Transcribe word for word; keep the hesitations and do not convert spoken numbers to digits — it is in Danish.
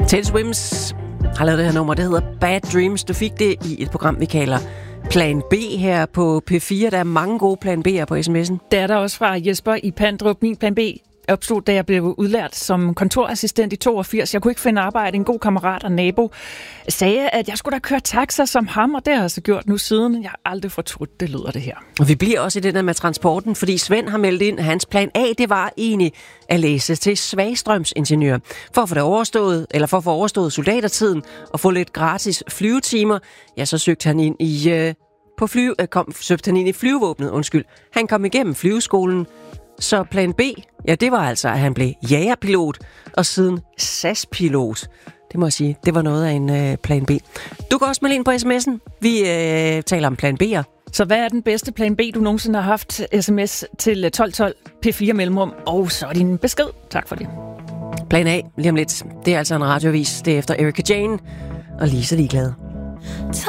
Taylor Swift har lavet det her nummer, det hedder Bad Dreams. Du fik det i et program, vi kalder Plan B her på P fire. Der er mange gode Plan B'er på sms'en. Det er der også fra Jesper i Pandrup. Min Plan B opstod, da jeg blev udlært som kontorassistent i toogfirs. Jeg kunne ikke finde arbejde. En god kammerat og nabo sagde, at jeg skulle da køre taxa som ham, og det har jeg så gjort nu siden. Jeg har aldrig fortrudt, det lyder det her. Og vi bliver også i det der med transporten, fordi Svend har meldt ind, at hans plan A, det var egentlig at læse til svagstrømsingeniør. For at få det overstået, eller for at få overstået soldatertiden og få lidt gratis flyvetimer, ja, så søgte han ind i øh, på fly, øh, kom, søgte han ind i flyvevåbnet, undskyld. Han kom igennem flyveskolen. Så plan B, ja, det var altså, at han blev jagerpilot, og siden S A S-pilot. Det må jeg sige, det var noget af en øh, plan B. Du kan også melde ind på sms'en. Vi øh, taler om plan B'er. Så hvad er den bedste plan B, du nogensinde har haft? Sms til tolv tolv P fire mellemrum, og så din besked. Tak for det. Plan A, lige om lidt. Det er altså en radioavis. Det er efter Erika Jane og Lise Ligeglade.